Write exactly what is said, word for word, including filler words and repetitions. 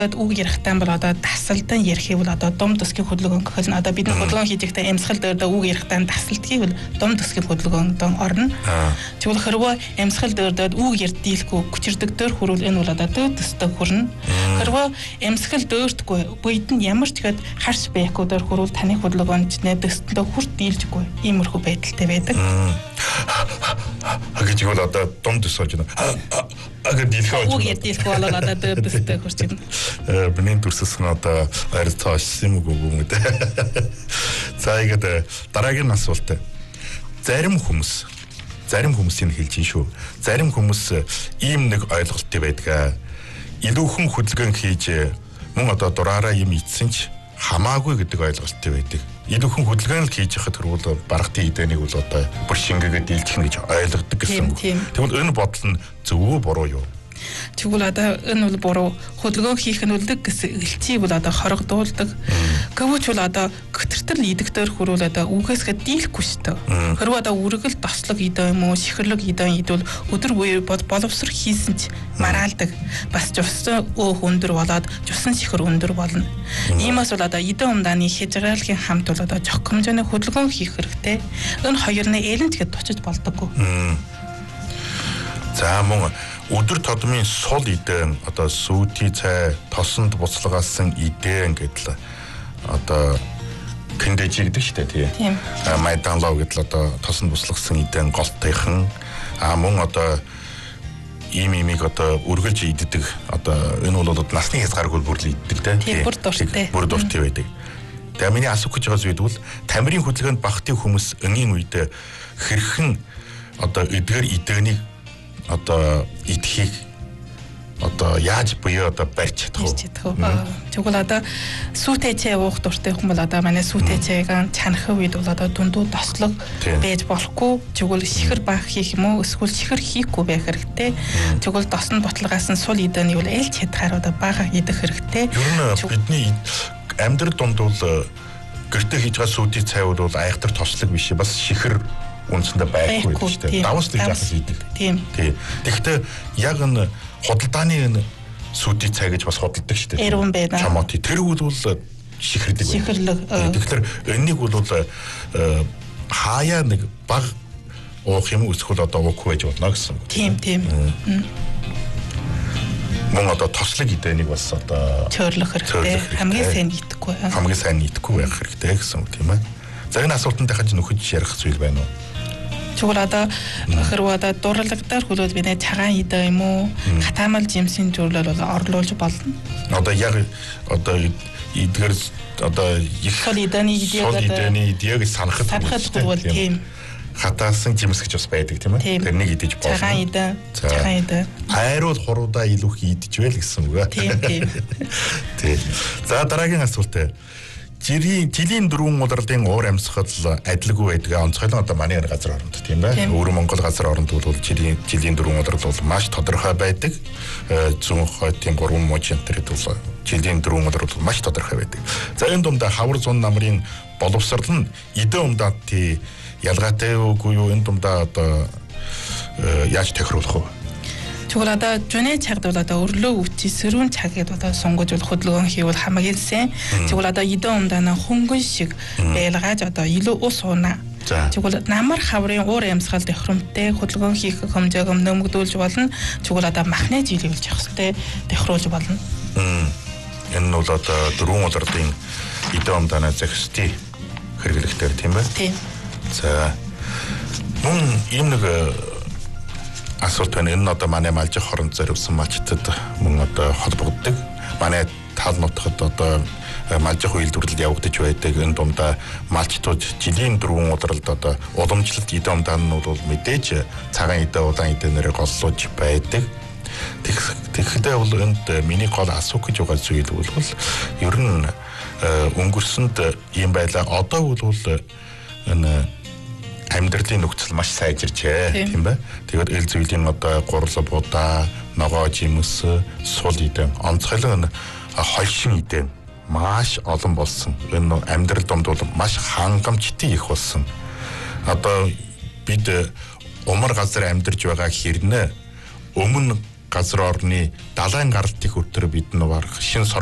үг ярихтаа бол одоо тасалдан ярих бол одоо дом төсгийн хөдөлгөөн гэх нь одоо бидний хөдөлгөөн хийж байхдаа амьсгал дээр үг ярихдаа тасалдгийг бол дом төсгийн хөдөлгөөнд орно. Тэгвэл хэрвээ амьсгал дээр үг ярдийлгүй хүчирдэг дээр хүрвэл энэ бол одоо дөд төстэй хүрнэ. Хэрвээ амьсгал дээртгүй буйд нь ямар ч ихэд харш байхгүй дээр хүрвэл таны хөдөлгөөнд нэ дөсtöндөө хүрт дийлжгүй иймэрхүү байдалтай байдаг. Хагэж бол одоо дом төс болж байна. Агаар дийлхээ үг ярдийлгүй бол одоо дөд төстэй хүрч байна. Бидний дүрссэн одоо арилтаа очсон юм уу гүм үү. За игээд дараагийн асуулт. Зарим хүмүүс зарим хүмүүсийн хэлж шүү. Зарим хүмүүс ийм нэг ойлголттой байдаг. Илүүхэн хөдөлгөөн хийж мөн одоо дураараа юм ийдсэн ч хамаагүй гэдэг ойлголттой байдаг. Илүүхэн хөдөлгөөн л хийж яхад хэрвэл баргатын идэнийг бол одоо бүр шингээгээд дийлчих гэж ойлгодог гэсэн үг. Тэгвэл энэ бодол нь зөв үү буруу юу? Тэгвэл одоо энэ бол буруу. Хөдөлгөөн хийх нь үлдэг гэсэн элчийг бол одоо хорогдуулдаг. Гэвч бол одоо гүтэртэл идэгтэр хүрүүл одоо үгээсгээ дийлэхгүй шүү дээ. Хэрвээ одоо үргэл тослог идэ юм уу, шихрлэг идэ идвэл өдөр буюу боловсрох хийсэн ч мараалдаг. Бас жусан өөх өндөр болоод жусан шихэр өндөр болно. Иймээс бол одоо идэ умдааны хязгаарлалын хамт бол одоо жох хэмжээний хөдөлгөөн хийх хэрэгтэй. Энэ хоёрны ээлэнчгээд тучиж болдоггүй. За мөн өдөр тодмын сул идэн одоо сүйти цай тосонд буцалгаалсан идэн гэдэл одоо киндэж гэдэг шүү дээ тийм. Майданлоо гэдэл одоо тосонд буцалгасан идэн голтойхон а мөн одоо ийм имийг одоо үргэлж иддэг одоо энэ бол насны хязгааргүй бүрл иддэг тийм. Бүр дуртай. Бүр дуртай байдаг. Тэгээ миний асуух гэж байгаа зүйл бол тамирын хөдөлгөөнд багтын хүмүүс өнгийн үед хэрхэн одоо эдгээр идэнийг одоо идэхийг одоо яаж буюу одоо барьж чадах вэ? Тэгвэл одоо сүйтэй чай уух дуртай хүмүүс бол одоо манай сүйтэй чайг чанах үед бол одоо дундуу тослог байж болохгүй. Тэгвэл шихэр баг хийх юм уу? Эсвэл шихэр хийхгүй байх хэрэгтэй. Тэгвэл досн ботлогоос нь сул идэнийг бол ээлж чадхаар одоо бага идэх хэрэгтэй. Ер нь бидний амьдрал дунд бол гэртээ хийж байгаа сүйтэй цай бол айхтар тослог биш бас шихэр үнэндээ байхгүй шүү дээ. Давс гэж яахс идэг. Тийм. Тийм. Тэгэхдээ яг энэ худалдааны сүйти цай гэж бас худалдаг шүү дээ. Эрүүн байна. Чамоти тэр үл бол шихэрдэг. Шихэрлэг. Тэгэхээр энэнийг бол хаяа нэг баг уух юм эсвэл одоо уухгүй байж болно гэсэн үг. Тийм, тийм. Мөн одоо тослог идэнийг бас одоо цөөрлөх хэрэгтэй. Хамгийн сайн идэхгүй. Хамгийн сайн идэхгүй байх хэрэгтэй гэсэн үг тийм ээ. За энэ асуултанд дахиж нөхөж ярих зүйл байна уу? Тэгвэл одоо хэрвээ одоо дурлагдаар хөлөөд бид цагаан идэ юм уу? Хатаамал жимсийн зөвлөл бол орлуулж болно. Одоо яг одоо эдгээр одоо их сол идэний идеэг санахад санахад тийм. Хатаасан жимс гэж бас байдаг тийм ээ. Тэрнийг идэж болно. Цагаан идэ. Цагаан идэ. Хайруул хуруудаа илүүх идэж байл гэсэн үг аа. Тийм тийм. Тийм. За дараагийн асуулт. Жирийн жилийн дөрвөн удирдлын уур амьсгал адилгүй байдаг. Онцгойлон одоо манай газар оронд тийм ээ. Өвөр Монгол газар оронд бол жилийн жилийн дөрвөн удирдал бол маш тодорхой байдаг. Зүүн хойдын гурван мужийн төрөд бол жилийн дөрвөн удирдал маш тодорхой байдаг. За энэ дунд хавар зун намрын боловсрал нь идэ умдаад тий ялгаатай үгүй юу энэ дундаа одоо яаж тохируулах вэ? Тэгвэл одоо жүнэ цагт бол одоо өрлөө үчи сэрүүн цаг гэдээ одоо сонгож бол хөдөлгөөн хийвэл хамгийн сайн. Тэгвэл одоо идэ умдаана хөнгөн шиг байлгаж одоо илүү ус уунаа. Тэгвэл намар хаврын уур амьсгал тохиромжтой хөдөлгөөн хийх хэмжээг нэмэгдүүлж болно. Тэгвэл одоо махны жилүүлж явах хэрэгтэй тохируулж болно. Энэ нь бол одоо дөрвөн удирдлын идэ умдаана зохистой хэрэглэхтэр тийм ээ. Тийм. За мөн ийм нэг асуулт байна. Энэ нь одоо манай малжих хоронд зориулсан малчтад мөн одоо холбогддог. Манай тал нутгад одоо малжих үйлдвэрлэл явагдаж байдаг. Энэ дундаа малчтууд жилийн дөрвөн удирдалд одоо уламжлалт идэ умдаан нь бол мэдээж цагаан идэ удаан идэнээр голлож байдаг. Тэгэхдээ бол энд миний гол асуух гэж байгаа зүйл бол ер нь өнгөрсөнд ийм байлаа. Одоо бол энэ амьдралын нөхцөл маш сайжирчээ тийм бай. Тэгээд эл зүйлийн одоо гурлал будаа, ногоо жимс, сул идэн, онцгойлон хойшин идэн маш олон болсон. Энэ амьдрал донд бол маш хангамжтай их болсон. Одоо бид умар газар амьдарч байгаа хэрнээ өмнө газар орны далайн гаралт их өтөр бид нэг шин